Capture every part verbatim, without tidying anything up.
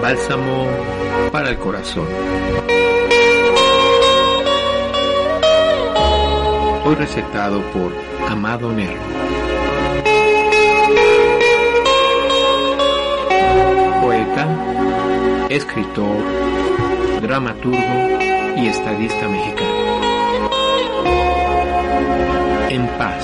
Bálsamo para el corazón. Hoy recetado por Amado Nervo. Poeta, escritor, dramaturgo y estadista mexicano. En paz.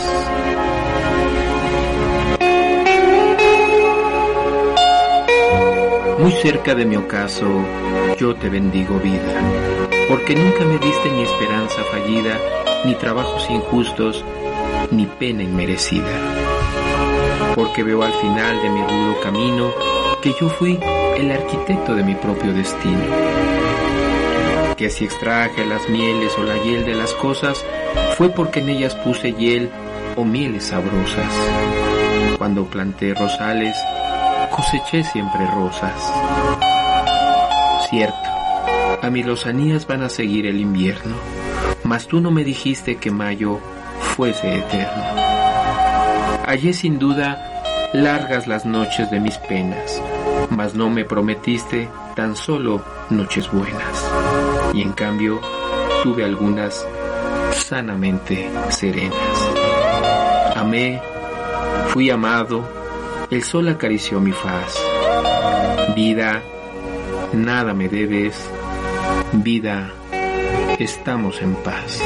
Muy cerca de mi ocaso, yo te bendigo vida, porque nunca me diste ni esperanza fallida, ni trabajos injustos, ni pena inmerecida. Porque veo al final de mi rudo camino que yo fui el arquitecto de mi propio destino. Que si extraje las mieles o la hiel de las cosas, fue porque en ellas puse hiel o mieles sabrosas. Cuando planté rosales, coseché siempre rosas. Cierto, a mis lozanías van a seguir el invierno, mas tú no me dijiste que mayo fuese eterno. Hallé sin duda largas las noches de mis penas, mas no me prometiste tan solo noches buenas. Y en cambio tuve algunas sanamente serenas. Amé, fui amado, el sol acarició mi faz. Vida, nada me debes. Vida, estamos en paz.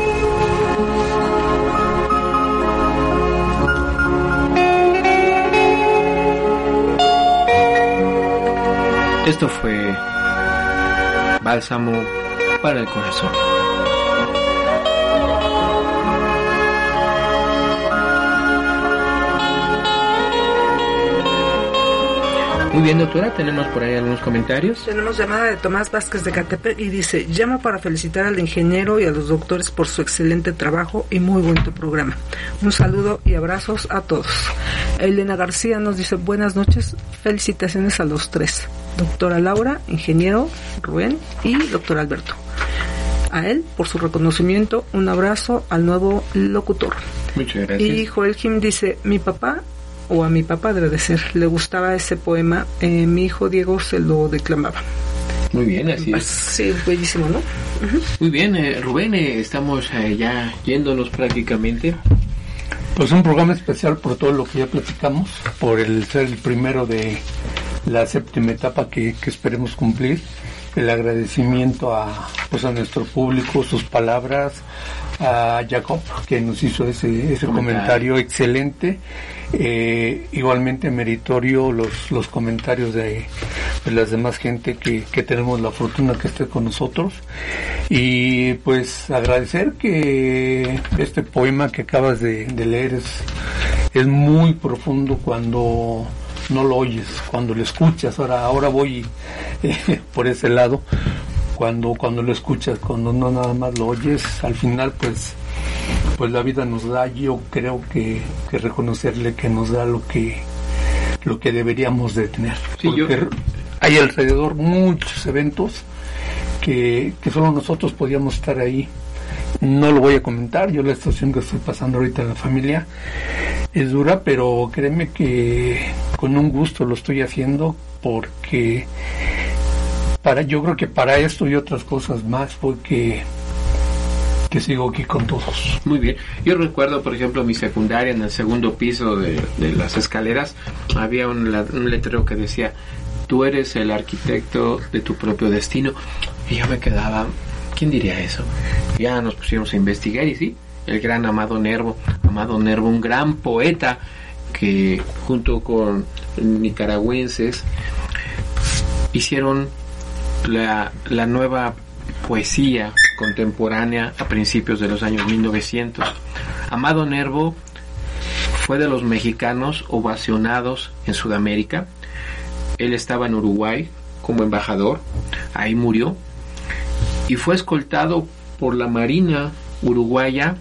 Esto fue Bálsamo para el corazón. Muy bien, doctora, tenemos por ahí algunos comentarios. Tenemos llamada de Tomás Vázquez de Catepec y dice: llamo para felicitar al ingeniero y a los doctores por su excelente trabajo y muy buen tu programa. Un saludo y abrazos a todos. Elena García nos dice: buenas noches, felicitaciones a los tres, doctora Laura, ingeniero Rubén y doctor Alberto. A él por su reconocimiento, un abrazo al nuevo locutor. Muchas gracias. Y Joel Kim dice: mi papá, o a mi papá debe de ser, le gustaba ese poema, eh, mi hijo Diego se lo declamaba. Muy bien, así pues, es. Sí, bellísimo, ¿no? Uh-huh. Muy bien, eh, Rubén, eh, estamos eh, ya yéndonos prácticamente. Pues un programa especial por todo lo que ya platicamos, por el ser el primero de la séptima etapa que, que esperemos cumplir. El agradecimiento a pues a nuestro público, sus palabras, a Jacob que nos hizo ese ese comentario, comentario excelente, eh, igualmente meritorio los los comentarios de, de las demás gente que, que tenemos la fortuna que esté con nosotros, y pues agradecer que este poema que acabas de, de leer es es muy profundo cuando no lo oyes, cuando lo escuchas. Ahora ahora voy eh, por ese lado, cuando cuando lo escuchas, cuando no nada más lo oyes, al final pues pues la vida nos da, yo creo que, que reconocerle que nos da lo que lo que deberíamos de tener, sí, porque yo... hay alrededor muchos eventos que, que solo nosotros podíamos estar ahí. No lo voy a comentar, yo la situación que estoy pasando ahorita en la familia es dura, pero créeme que con un gusto lo estoy haciendo, porque para yo creo que para esto y otras cosas más porque que sigo aquí con todos. Muy bien, yo recuerdo por ejemplo mi secundaria, en el segundo piso de, de las escaleras había un, un letrero que decía: tú eres el arquitecto de tu propio destino, y yo me quedaba, ¿quién diría eso? Ya nos pusimos a investigar y sí, el gran Amado Nervo, Amado Nervo, un gran poeta que junto con nicaragüenses hicieron la, la nueva poesía contemporánea a principios de los años mil novecientos. Amado Nervo fue de los mexicanos ovacionados en Sudamérica. Él estaba en Uruguay como embajador, ahí murió, y fue escoltado por la Marina uruguaya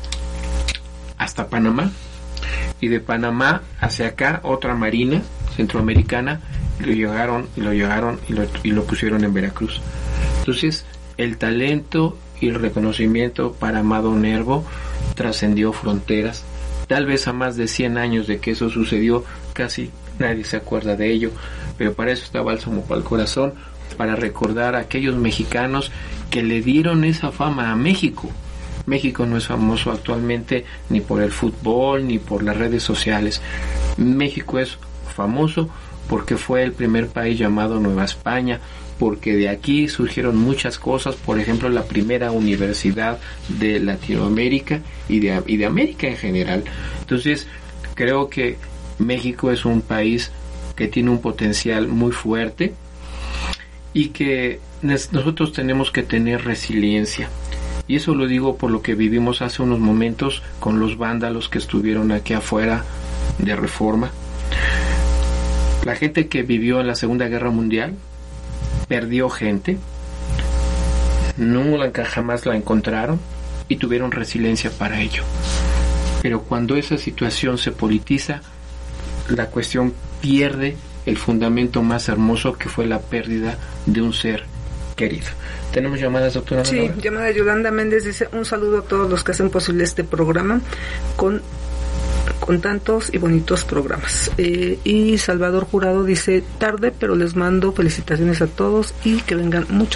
hasta Panamá, y de Panamá hacia acá otra marina centroamericana lo llegaron y lo llegaron y lo, y lo pusieron en Veracruz. Entonces el talento y el reconocimiento para Amado Nervo trascendió fronteras. Tal vez a más de cien años de que eso sucedió, casi nadie se acuerda de ello, pero para eso está Bálsamo para el Corazón, para recordar a aquellos mexicanos que le dieron esa fama a México. México no es famoso actualmente ni por el fútbol ni por las redes sociales. México es famoso porque fue el primer país llamado Nueva España, porque de aquí surgieron muchas cosas, por ejemplo la primera universidad de Latinoamérica y de, y de América en general. Entonces creo que México es un país que tiene un potencial muy fuerte y que nosotros tenemos que tener resiliencia. Y eso lo digo por lo que vivimos hace unos momentos con los vándalos que estuvieron aquí afuera de Reforma. La gente que vivió en la Segunda Guerra Mundial perdió gente, nunca jamás la encontraron y tuvieron resiliencia para ello. Pero cuando esa situación se politiza, la cuestión pierde el fundamento más hermoso, que fue la pérdida de un ser querido. ¿Tenemos llamadas, doctora? Sí, Manuel? Llamada Yolanda Méndez dice: un saludo a todos los que hacen posible este programa con con tantos y bonitos programas. Eh, y Salvador Jurado dice: tarde, pero les mando felicitaciones a todos y que vengan muchos